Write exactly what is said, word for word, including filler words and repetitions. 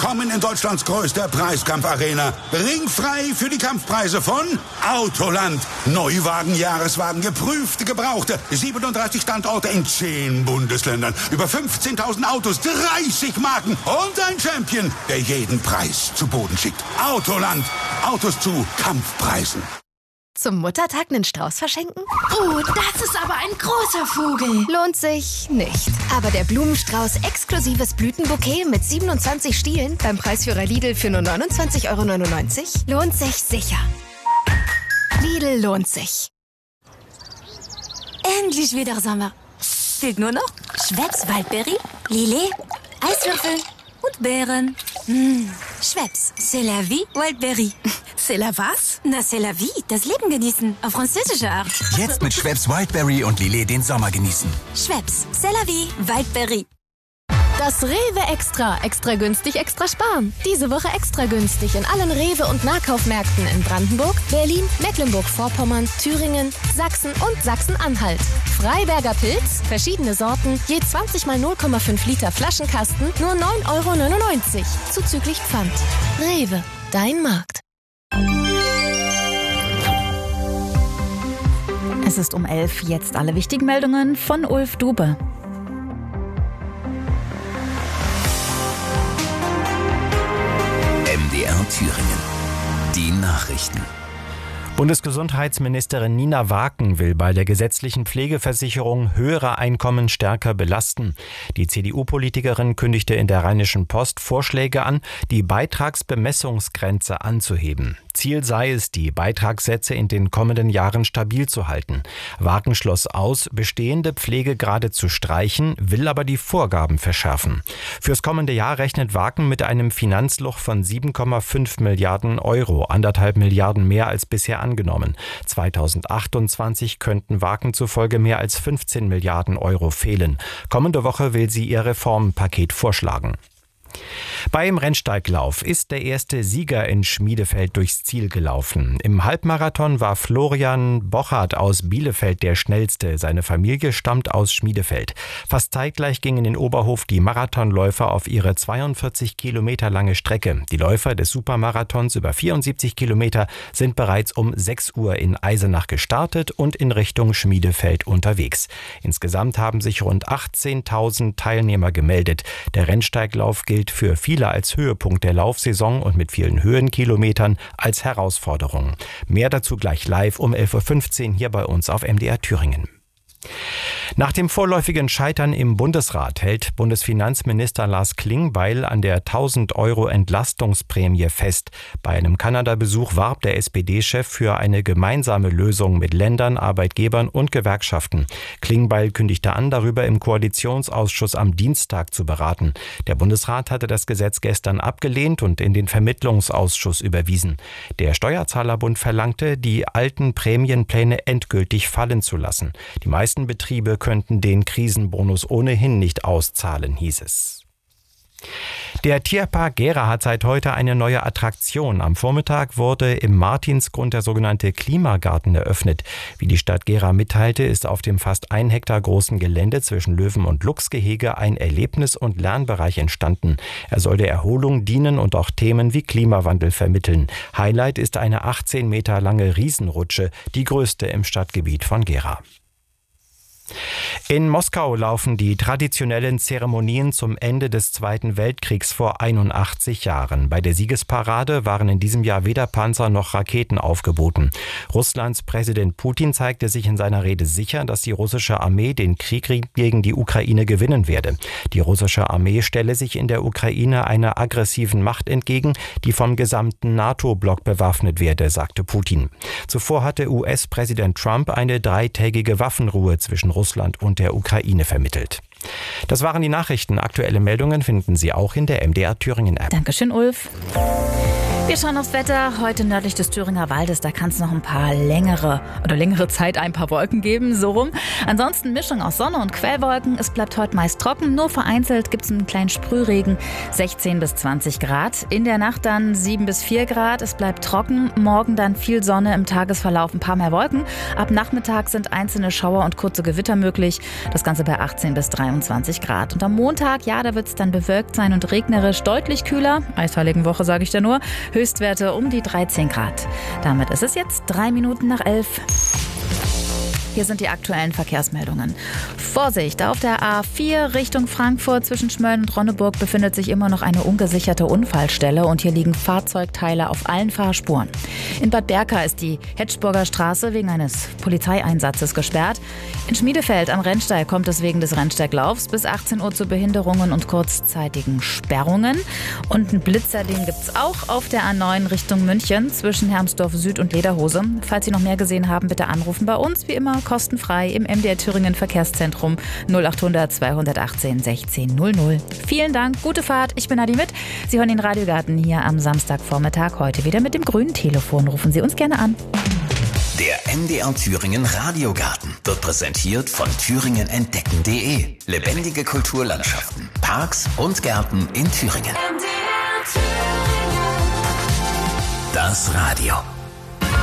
Willkommen in Deutschlands größter Preiskampfarena. Ringfrei für die Kampfpreise von Autoland. Neuwagen, Jahreswagen, geprüfte, gebrauchte. siebenunddreißig Standorte in zehn Bundesländern. Über fünfzehntausend Autos, dreißig Marken und ein Champion, der jeden Preis zu Boden schickt. Autoland. Autos zu Kampfpreisen. Zum Muttertag einen Strauß verschenken? Oh, das ist aber ein großer Vogel. Lohnt sich nicht. Aber der Blumenstrauß exklusives Blütenbouquet mit siebenundzwanzig Stielen beim Preisführer Lidl für nur neunundzwanzig Euro neunundneunzig lohnt sich sicher. Lidl lohnt sich. Endlich wieder Sommer. Fehlt nur noch Schweppes Waldbeere, Lillet, Eiswürfel und Beeren. Mmh. Schweppes, c'est la vie, Wildberry. C'est la was? Na, c'est la vie, das Leben genießen, auf französische Art. Jetzt mit Schweppes Wildberry und Lillet den Sommer genießen. Schweppes, c'est la vie, Wildberry. Das Rewe Extra. Extra günstig, extra sparen. Diese Woche extra günstig in allen Rewe- und Nahkaufmärkten in Brandenburg, Berlin, Mecklenburg-Vorpommern, Thüringen, Sachsen und Sachsen-Anhalt. Freiberger Pilz, verschiedene Sorten, je zwanzig mal null Komma fünf Liter Flaschenkasten, nur neun Euro neunundneunzig. Zuzüglich Pfand. Rewe, dein Markt. Es ist um elf, jetzt alle wichtigen Meldungen von Ulf Dube. M D R Thüringen. Die Nachrichten. Bundesgesundheitsministerin Nina Waken will bei der gesetzlichen Pflegeversicherung höhere Einkommen stärker belasten. Die C D U-Politikerin kündigte in der Rheinischen Post Vorschläge an, die Beitragsbemessungsgrenze anzuheben. Ziel sei es, die Beitragssätze in den kommenden Jahren stabil zu halten. Waken schloss aus, bestehende Pflegegrade zu streichen, will aber die Vorgaben verschärfen. Fürs kommende Jahr rechnet Waken mit einem Finanzloch von sieben Komma fünf Milliarden Euro, anderthalb Milliarden mehr als bisher angenommen. zweitausendachtundzwanzig könnten Waken zufolge mehr als fünfzehn Milliarden Euro fehlen. Kommende Woche will sie ihr Reformpaket vorschlagen. Beim Rennsteiglauf ist der erste Sieger in Schmiedefeld durchs Ziel gelaufen. Im Halbmarathon war Florian Bochert aus Bielefeld der Schnellste. Seine Familie stammt aus Schmiedefeld. Fast zeitgleich gingen in Oberhof die Marathonläufer auf ihre zweiundvierzig Kilometer lange Strecke. Die Läufer des Supermarathons über vierundsiebzig Kilometer sind bereits um sechs Uhr in Eisenach gestartet und in Richtung Schmiedefeld unterwegs. Insgesamt haben sich rund achtzehntausend Teilnehmer gemeldet. Der Rennsteiglauf gilt für viele als Höhepunkt der Laufsaison und mit vielen Höhenkilometern als Herausforderung. Mehr dazu gleich live um elf Uhr fünfzehn hier bei uns auf M D R Thüringen. Nach dem vorläufigen Scheitern im Bundesrat hält Bundesfinanzminister Lars Klingbeil an der tausend Euro Entlastungsprämie fest. Bei einem Kanada-Besuch warb der S P D-Chef für eine gemeinsame Lösung mit Ländern, Arbeitgebern und Gewerkschaften. Klingbeil kündigte an, darüber im Koalitionsausschuss am Dienstag zu beraten. Der Bundesrat hatte das Gesetz gestern abgelehnt und in den Vermittlungsausschuss überwiesen. Der Steuerzahlerbund verlangte, die alten Prämienpläne endgültig fallen zu lassen. Die meisten Betriebe könnten den Krisenbonus ohnehin nicht auszahlen, hieß es. Der Tierpark Gera hat seit heute eine neue Attraktion. Am Vormittag wurde im Martinsgrund der sogenannte Klimagarten eröffnet. Wie die Stadt Gera mitteilte, ist auf dem fast ein Hektar großen Gelände zwischen Löwen- und Luchsgehege ein Erlebnis- und Lernbereich entstanden. Er soll der Erholung dienen und auch Themen wie Klimawandel vermitteln. Highlight ist eine achtzehn Meter lange Riesenrutsche, die größte im Stadtgebiet von Gera. In Moskau laufen die traditionellen Zeremonien zum Ende des Zweiten Weltkriegs vor einundachtzig Jahren. Bei der Siegesparade waren in diesem Jahr weder Panzer noch Raketen aufgeboten. Russlands Präsident Putin zeigte sich in seiner Rede sicher, dass die russische Armee den Krieg gegen die Ukraine gewinnen werde. Die russische Armee stelle sich in der Ukraine einer aggressiven Macht entgegen, die vom gesamten NATO-Block bewaffnet werde, sagte Putin. Zuvor hatte U S-Präsident Trump eine dreitägige Waffenruhe zwischen Russland und der Ukraine vermittelt. Das waren die Nachrichten. Aktuelle Meldungen finden Sie auch in der M D R Thüringen App. Dankeschön, Ulf. Wir schauen aufs Wetter. Heute nördlich des Thüringer Waldes, da kann es noch ein paar längere oder längere Zeit ein paar Wolken geben, so rum. Ansonsten Mischung aus Sonne und Quellwolken. Es bleibt heute meist trocken, nur vereinzelt gibt es einen kleinen Sprühregen, sechzehn bis zwanzig Grad. In der Nacht dann sieben bis vier Grad, es bleibt trocken. Morgen dann viel Sonne, im Tagesverlauf ein paar mehr Wolken. Ab Nachmittag sind einzelne Schauer und kurze Gewitter möglich. Das Ganze bei achtzehn bis dreiundzwanzig Grad. Und am Montag, ja, da wird es dann bewölkt sein und regnerisch, deutlich kühler. Eisheiligen Woche, sage ich da nur. Höchstwerte um die dreizehn Grad. Damit ist es jetzt drei Minuten nach elf. Hier sind die aktuellen Verkehrsmeldungen. Vorsicht, auf der A vier Richtung Frankfurt zwischen Schmölln und Ronneburg befindet sich immer noch eine ungesicherte Unfallstelle und hier liegen Fahrzeugteile auf allen Fahrspuren. In Bad Berka ist die Hetschburger Straße wegen eines Polizeieinsatzes gesperrt. In Schmiedefeld am Rennsteig kommt es wegen des Rennsteiglaufs bis achtzehn Uhr zu Behinderungen und kurzzeitigen Sperrungen. Und einen Blitzer, den gibt's auch auf der A neun Richtung München zwischen Hermsdorf Süd und Lederhose. Falls Sie noch mehr gesehen haben, bitte anrufen bei uns, wie immer kostenfrei im M D R Thüringen Verkehrszentrum null acht hundert zweihundertachtzehn sechzehn null null. Vielen Dank, gute Fahrt, ich bin Adi Mitt. Sie hören den Radiogarten hier am Samstagvormittag, heute wieder mit dem grünen Telefon. Rufen Sie uns gerne an. Der M D R Thüringen Radiogarten wird präsentiert von thüringen entdecken punkt de. Lebendige Kulturlandschaften, Parks und Gärten in Thüringen. Das Radio.